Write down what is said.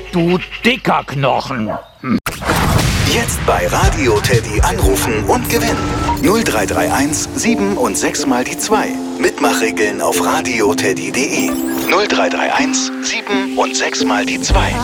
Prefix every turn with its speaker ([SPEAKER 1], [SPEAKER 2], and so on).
[SPEAKER 1] du dicker Knochen.
[SPEAKER 2] Jetzt bei Radio Teddy anrufen und gewinnen. 0331 7 und 6 mal die 2. Mitmachregeln auf radioteddy.de. 0331 7 und 6 mal die 2.